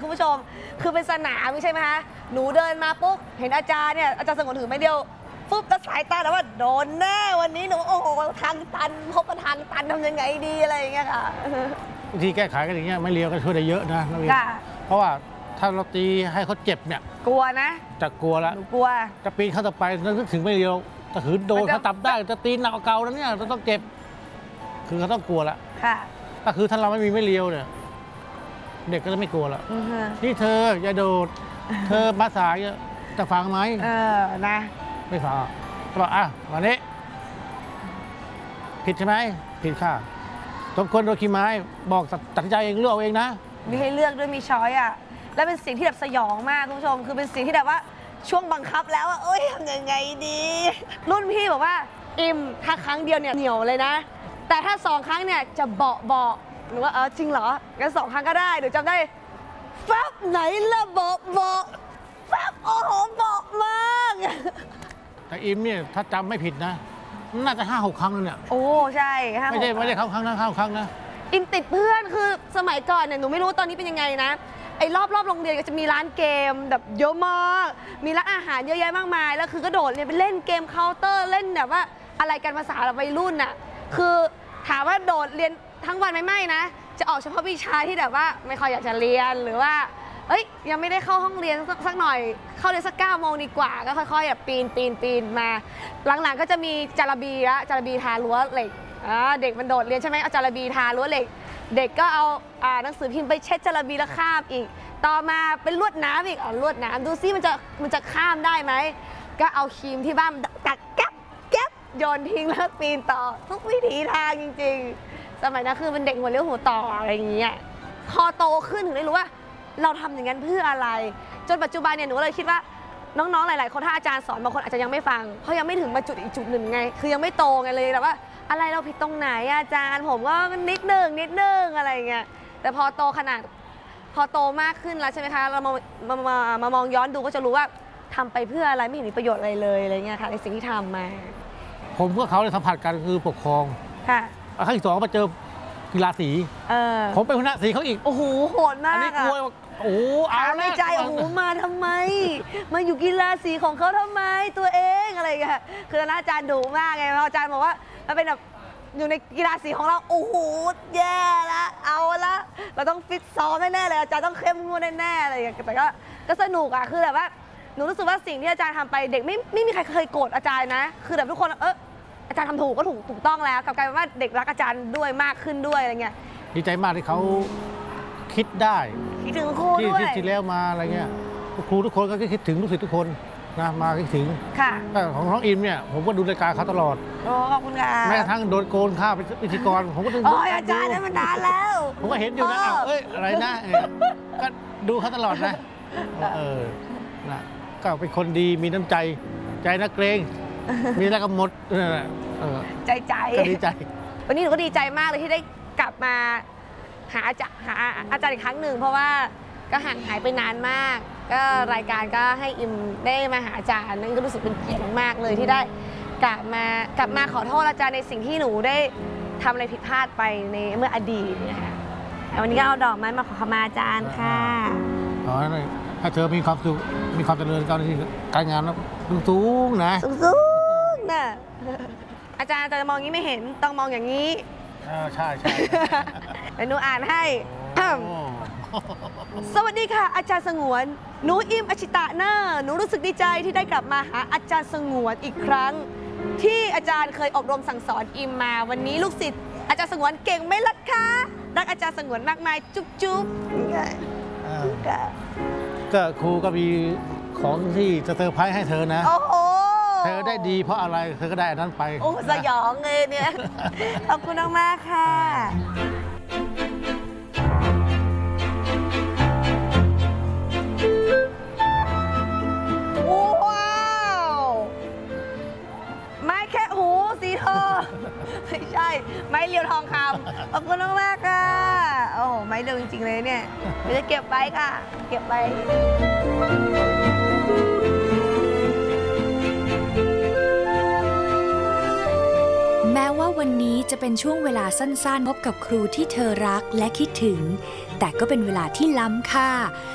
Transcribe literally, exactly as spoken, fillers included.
คุณผู้ชมคือเป็นสนามใช่ไหมคะหนูเดินมาปุ๊บเห็นอาจารย์เนี่ยอาจารย์สงวนถือไม้เดียวปุ๊บแล้วสายตาแต่ว่าโดนแน่วันนี้หนูโอ้โหทางตันพบกับทางตันทำยังไงดีอะไรอย่างเงี้ยค่ะบางทีแก้ไขกันอย่างเงี้ยไม่เลี้ยวก็ช่วยได้เยอะนะนักเรียนเพราะว่าถ้าเราตีให้เขาเจ็บเนี่ยกลัวนะจะกลัวแล้วหนูกลัวจะปีนเข้าต่อไปนึกถึงไม่เลี้ยวถ้าถือโดนเขาตับได้จะตีหนักเก่าแล้วเนี่ยจะต้องเจ็บคือเขาต้องกลัวละค่ะก็คือถ้าเราไม่มีไม่เลี้ยวเนี่ยเด็กก็จะไม่กลัวละนี่เธออย่าโดดเธอมาสายจะฟังไหมเออนะไม่ฟังก็บอกอ่ะวันนี้ผิดใช่ไหมผิดค่ะทุกคนโดนขี้ไม้บอกตัดใจเองเลือกเองนะมีให้เลือกด้วยมีช้อยอ่ะและเป็นสิ่งที่แบบสยองมากคุณผู้ชมคือเป็นสิ่งที่แบบว่าช่วงบังคับแล้วว่าเอ้ยทำยังไงดีรุ่นพี่บอกว่าอิมถ้าครั้งเดียวเนี่ยเหนียวเลยนะแต่ถ้าสองครั้งเนี่ยจะเบาเบาหรือว่าเออจริงเหรองั้นสองครั้งก็ได้เดี๋ยวจำได้แฟบไหนละเบาเบาแฟบโอ้โหเบามากแต่อิมเนี่ยถ้าจำไม่ผิดนะน่าจะห้าหกครั้งเลยเนี่ยโอ้ใช่ไม่ใช่ไม่ใช่เขาครั้งนะห้าครั้งนะอิมติดเพื่อนคือสมัยก่อนเนี่ยหนูไม่รู้ตอนนี้เป็นยังไงนะไอ้รอบรอบโรงเรียนก็จะมีร้านเกมแบบเยอะมากมีร้านอาหารเยอะแยะมากมายแล้วคือก็โดดเนี่ยไปเล่นเกมเคาน์เตอร์เล่นแบบว่าอะไรกันภาษาแบบวัยรุ่นน่ะคือถามว่าโดดเรียนทั้งวันไม่ไม่นะจะออกเฉพาะวิชาที่แบบว่าไม่ค่อยอยากจะเรียนหรือว่าเอ้ยยังไม่ได้เข้าห้องเรียนสักหน่อยเข้าเรียนสักเก้าโมงดีกว่าก็ค่อยๆแบบปีนปีนปีนมาหลังๆก็จะมีจาระบีละจาระบีทารั้วเหล็กเด็กมันโดดเรียนใช่ไหมเอาจาระบีทารั้วเหล็กเด็กก็เอาหนังสือพิมพ์ไปเช็ดจาระบีแล้วข้ามอีกต่อมาเป็นลวดน้ำอีกอ๋อลวดน้ำดูซิมันจะมันจะข้ามได้ไหมก็เอาครีมที่บ้านตัดแก๊บแก๊บโยนทิ้งแล้วปีนต่อทุกวิถีทางจริงๆสมัยนั้นคือเป็นเด็กหัวเลี้ยวหัวต่ออะไรอย่างเงี้ยพอโตขึ้นถึงได้รู้ว่าเราทำอย่างนั้นเพื่ออะไรจนปัจจุบันเนี่ยหนูเลยคิดว่าน้องๆหลายๆคนถ้าอาจารย์สอนบางคนอาจจะยังไม่ฟังเพราะยังไม่ถึงมาจุดอีกจุดหนึ่งไงคือยังไม่โตไงเลยแต่ว่าอะไรเราผิดตรงไหนอาจารย์ผมก็นิดนึงนิดนึงอะไรเงี้ยแต่พอโตขนาดพอโตมากขึ้นแล้วใช่ไหมคะเรามามามามามองย้อนดูก็จะรู้ว่าทำไปเพื่ออะไรไม่เห็นมีประโยชน์อะไรเลยอะไรเงี้ยค่ะในสิ่งที่ทำมาผมกับเขาเลยสัมผัสกันคือปกครองค่ะครั้งที่สองมาเจอกีฬาสีผมเป็นหัวหน้าสีเขาอีกโอ้โหโหดมากอันนี้กลัวโอ้เอาในใจโอ้โหมาทำไมมาอยู่กีฬาสีของเขาทำไมตัวเองอะไรเงี้ยคืออาจารย์ดุมากไงพออาจารย์บอกว่ามันเป็นแบบอยู่ในกีฬาสีของเราโอ้โหแย่ละเอาละเราต้องฟิตซ้อมแน่ๆเลยอาจารย์ต้องเข้มงวดแน่ๆอะไรอย่างเงี้ยแต่ก็ก็สนุกอ่ะคือแบบว่าหนูรู้สึกว่าสิ่งที่อาจารย์ทำไปเด็กไม่ไม่มีใครเคยโกรธอาจารย์นะคือแบบทุกคนเอออาจารย์ทำถูกก็ถูกถูกต้องแล้วกลับกลายเป็นว่าเด็กรักอาจารย์ด้วยมากขึ้นด้วยอะไรเงี้ยดีใจมากที่เขาคิดได้คิดถึงครูด้วยที่ที่แล้วมาอะไรเงี้ยครูทุกคนก็คิดถึงลูกศิษย์ทุกคนนะมาคิดถึงค่ะของน้องอิมเนี่ยผมก็ดูรายการเขาตลอดโอ้ขอบคุณค่ะแม้กระทั่งโดนโกนข้าเป็นพิธีกรผมก็ดูโอ้ยอาจารย์นั้นมันนานแล้วผมก็เห็นอยู่นะเอ้ยอะไรนะก็ดูเขาตลอดนะเออนะก็เป็นคนดีมีน้ำใจใจนักเกรงมีแล้วก็หมดใจใจก็ดีใจวันนี้หนูก็ดีใจมากเลยที่ได้กลับมาหาอาจารย์หาอาจารย์อีกครั้งหนึ่งเพราะว่าก็ห่างหายไปนานมากก็รายการก็ให้อิมได้มาหาอาจารย์นั่นก็รู้สึกเป็นเกียรติมากเลยที่ได้กลับมากลับมาขอโทษอาจารย์ในสิ่งที่หนูได้ทำอะไรผิดพลาดไปในเมื่ออดีตนะคะวันนี้ก็เอาดอกไม้มาขอขมาอาจารย์ค่ะขอให้เธอมีความสุขมีความเจริญการที่การงานสูงๆนะสูงๆนะอาจารย์จะมองงี้ไม่เห็นต้องมองอย่างนี้ใช่ใช่เดี๋ยวหนูอ่านให้สวัสดีค่ะอาจารย์สงวนหนูอิมอชิตะเนอร์หนูรู้สึกดีใจที่ได้กลับมาหาอาจารย์สงวนอีกครั้งที่อาจารย์เคยอบรมสั่งสอนอิมมาวันนี้ลูกศิษย์อาจารย์สงวนเก่งไหมล่ะคะรักอาจารย์สงวนมากมายจุ๊บจุ๊บก็ครูก็มีของที่จะเซอร์ไพรส์ให้เธอนะโอ้โหเธอได้ดีเพราะอะไรเธอก็ได้อันนั้นไปโอ้สยองเลยเนี่ยขอบคุณมากๆค่ะไม่ใช่ไม้เรียวทองคำขอบคุณมากๆค่ะโอ้โหไม้เรียวจริงๆเลยเนี่ยเราจะเก็บไว้ค่ะเก็บไว้แม้ว่าวันนี้จะเป็นช่วงเวลาสั้นๆพบกับครูที่เธอรักและคิดถึงแต่ก็เป็นเวลาที่ล้ำค่า